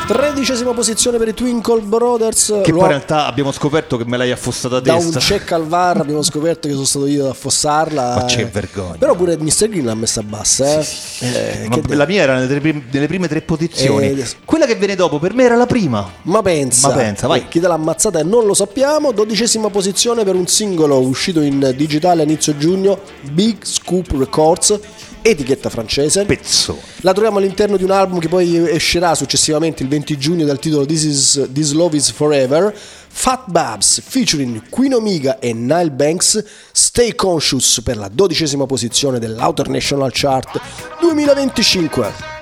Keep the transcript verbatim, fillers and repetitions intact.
Tredicesima posizione per i Twinkle Brothers. Che Lo poi in ha- realtà abbiamo scoperto che me l'hai affossata a Da un testa. check al V A R abbiamo scoperto che sono stato io ad affossarla. Ma che eh. vergogna. Però pure mister Green l'ha messa bassa, eh. Eh, Ma che- la mia era nelle, prim- nelle prime tre posizioni. Eh, Quella che viene dopo per me era la prima. Ma pensa, Ma pensa, vai. Eh, chi te l'ha ammazzata non lo sappiamo. Dodicesima posizione per un singolo uscito in digitale a inizio giugno, Big Scoop Records, etichetta francese. Pezzo. La troviamo all'interno di un album che poi escerà successivamente il venti giugno dal titolo This, is, This Love Is Forever. Fat Babs featuring Queen Omega e Nile Banks, Stay Conscious per la dodicesima posizione dell'Outer National Chart duemilaventicinque.